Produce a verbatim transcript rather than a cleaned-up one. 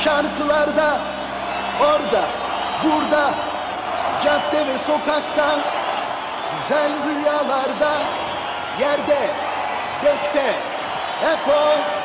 Şarkılarda, orada, burada, cadde ve sokakta, güzel rüyalarda, yerde, gökte, hep o.